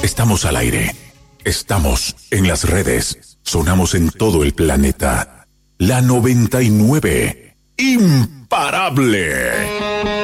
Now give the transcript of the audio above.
Estamos al aire. Estamos en las redes. Sonamos en todo el planeta. La 99. Imparable.